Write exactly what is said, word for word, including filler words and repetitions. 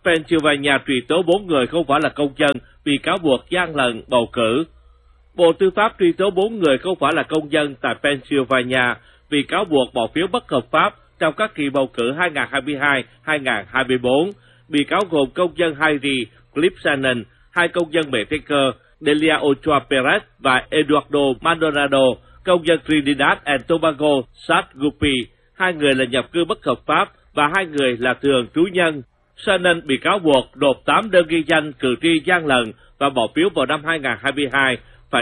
Pennsylvania truy tố bốn người không phải là công dân vì cáo buộc gian lận bầu cử. Bộ Tư pháp truy tố bốn người không phải là công dân tại Pennsylvania vì cáo buộc bỏ phiếu bất hợp pháp trong các kỳ bầu cử hai nghìn không trăm hai mươi hai đến hai nghìn không trăm hai mươi bốn. Bị cáo gồm công dân Harry Cliff Shannon, hai công dân Mexico, Delia Ochoa Perez và Eduardo Maldonado, công dân Trinidad and Tobago, Sat Gupi, hai người là nhập cư bất hợp pháp và hai người là thường trú nhân. Shannon bị cáo buộc nộp tám đơn ghi danh cử tri gian lận và bỏ phiếu vào năm hai nghìn không trăm hai mươi hai